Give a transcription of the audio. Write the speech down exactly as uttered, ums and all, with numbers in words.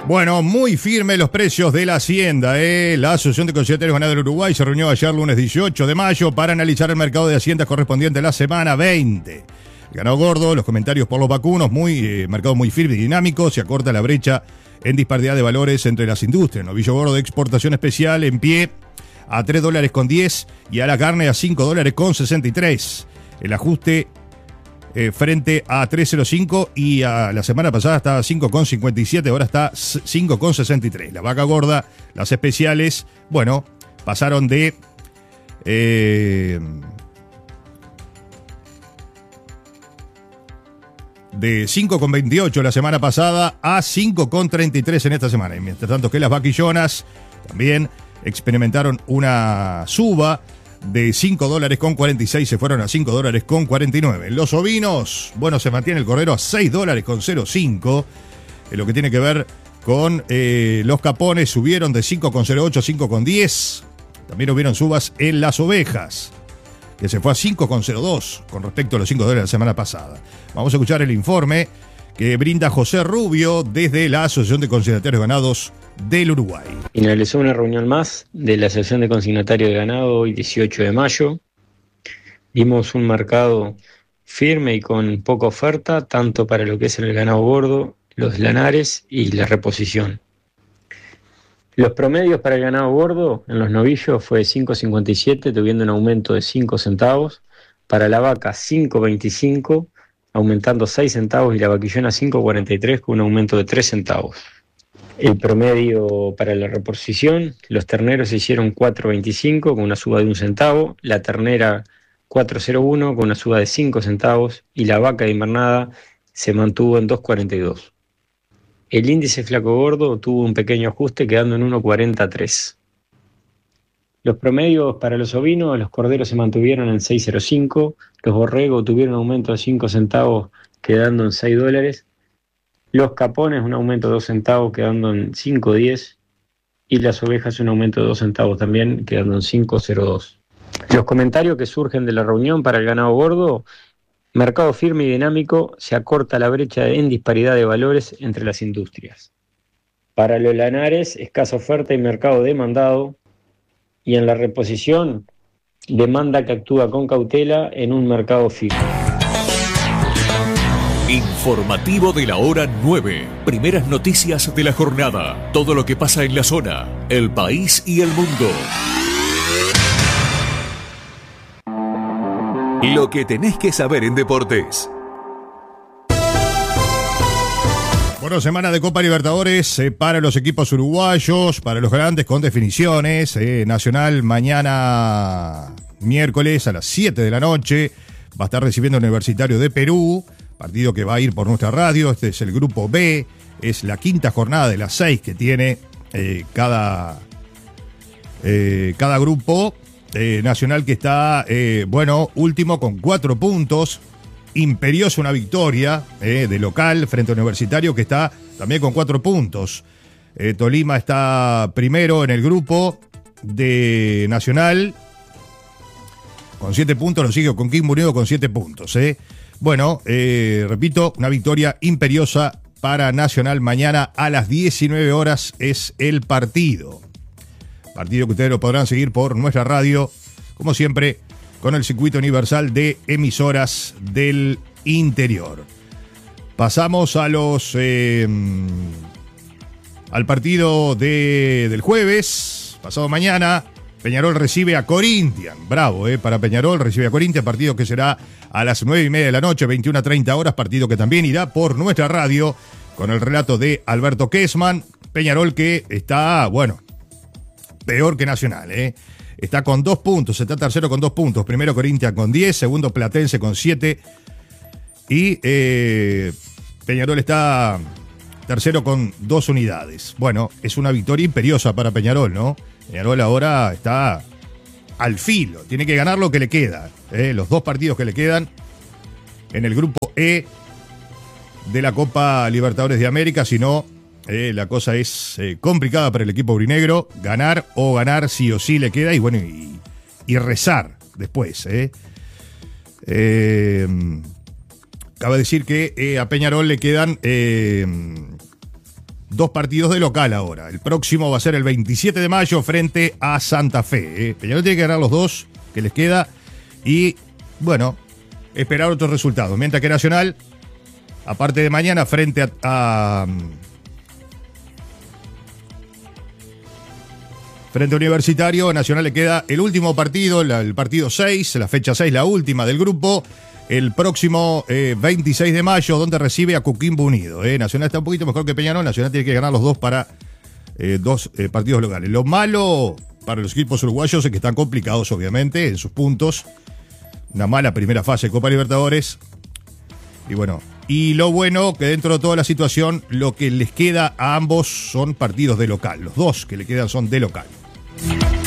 Bueno, muy firme los precios de la Hacienda. ¿eh? La Asociación de Consignatarios Ganaderos del Uruguay se reunió ayer lunes dieciocho de mayo para analizar el mercado de haciendas correspondiente a la semana veinte. El ganado gordo, los comentarios por los vacunos, muy eh, mercado muy firme y dinámico, se acorta la brecha en disparidad de valores entre las industrias. Novillo gordo de exportación especial en pie a tres dólares con diez y a la carne a cinco dólares con sesenta y tres. El ajuste Eh, frente a tres cero cinco y a la semana pasada estaba cinco con cincuenta y siete, ahora está cinco con sesenta y tres. La vaca gorda, las especiales, bueno, pasaron de eh, de cinco con veintiocho la semana pasada a cinco con treinta y tres en esta semana. Y mientras tanto que las vaquillonas también experimentaron una suba de cinco dólares con cuarenta y seis, se fueron a cinco dólares con cuarenta y nueve. Los ovinos, bueno, se mantiene el cordero a seis dólares con cero cinco. En lo que tiene que ver con eh, los capones, subieron de cinco con cero ocho a cinco con diez. También hubieron subas en las ovejas, que se fue a cinco con cero dos con respecto a los cinco dólares la semana pasada. Vamos a escuchar el informe que brinda José Rubio desde la Asociación de Consignatarios de Ganados del Uruguay. Finalizó una reunión más de la Asociación de Consignatarios de Ganado hoy dieciocho de mayo. Vimos un mercado firme y con poca oferta, tanto para lo que es el ganado gordo, los lanares y la reposición. Los promedios para el ganado gordo en los novillos fue cinco cincuenta y siete, tuviendo un aumento de cinco centavos. Para la vaca cinco veinticinco, aumentando seis centavos, y la vaquillona cinco cuarenta y tres con un aumento de tres centavos. El promedio para la reposición, los terneros se hicieron cuatro veinticinco con una suba de un centavo, la ternera cuatro cero uno con una suba de cinco centavos y la vaca de invernada se mantuvo en dos cuarenta y dos. El índice flaco gordo tuvo un pequeño ajuste quedando en uno cuarenta y tres. Los promedios para los ovinos, los corderos se mantuvieron en seis cero cinco, los borregos tuvieron un aumento de cinco centavos quedando en seis dólares, los capones un aumento de dos centavos quedando en cinco diez y las ovejas un aumento de dos centavos también quedando en cinco cero dos. Los comentarios que surgen de la reunión para el ganado gordo: mercado firme y dinámico, se acorta la brecha en disparidad de valores entre las industrias. Para los lanares, escasa oferta y mercado demandado, y en la reposición, demanda que actúa con cautela en un mercado firme. Informativo de la hora nueve. Primeras noticias de la jornada. Todo lo que pasa en la zona, el país y el mundo. Lo que tenés que saber en deportes. Bueno, semana de Copa Libertadores eh, para los equipos uruguayos, para los grandes con definiciones. Eh, Nacional mañana miércoles a las siete de la noche va a estar recibiendo al Universitario de Perú. Partido que va a ir por nuestra radio. Este es el grupo B. Es la quinta jornada de las seis que tiene eh, cada, eh, cada grupo. Eh, Nacional que está, eh, bueno, último con cuatro puntos. Imperiosa una victoria eh, de local frente a Universitario que está también con cuatro puntos. Eh, Tolima está primero en el grupo de Nacional con siete puntos. Lo sigue con Kim Murió con siete puntos. Eh. Bueno, eh, repito, una victoria imperiosa para Nacional. Mañana a las diecinueve horas es el partido. Partido que ustedes lo podrán seguir por nuestra radio, como siempre, con el circuito universal de emisoras del interior. Pasamos a los eh, al partido de, del jueves, pasado mañana. Peñarol recibe a Corinthians. Bravo, eh, para Peñarol, recibe a Corinthians, partido que será a las nueve y media de la noche, veintiuna treinta horas, partido que también irá por nuestra radio, con el relato de Alberto Kessman. Peñarol que está, bueno, peor que Nacional, eh. Está con dos puntos, está tercero con dos puntos. Primero Corinthians con diez, segundo Platense con siete. Y eh, Peñarol está tercero con dos unidades. Bueno, es una victoria imperiosa para Peñarol, ¿no? Peñarol ahora está al filo. Tiene que ganar lo que le queda. ¿eh? Los dos partidos que le quedan en el grupo E de la Copa Libertadores de América. Si no, eh, la cosa es eh, complicada para el equipo aurinegro. Ganar o ganar sí o sí le queda. Y bueno, y, y rezar después. ¿eh? Eh, cabe decir que eh, a Peñarol le quedan... Eh, dos partidos de local ahora. El próximo va a ser el veintisiete de mayo frente a Santa Fe. ¿eh? Peñarol tiene que ganar los dos que les queda y, bueno, esperar otros resultados. Mientras que Nacional, aparte de mañana, frente a, a frente a Universitario, a Nacional le queda el último partido, la, el partido seis, la fecha seis, la última del grupo, el próximo eh, veintiséis de mayo, donde recibe a Coquimbo Unido. Eh. Nacional está un poquito mejor que Peñarol, Nacional tiene que ganar los dos para eh, dos eh, partidos locales. Lo malo para los equipos uruguayos es que están complicados, obviamente, en sus puntos. Una mala primera fase de Copa Libertadores. Y bueno, y lo bueno que dentro de toda la situación, lo que les queda a ambos son partidos de local. Los dos que le quedan son de local.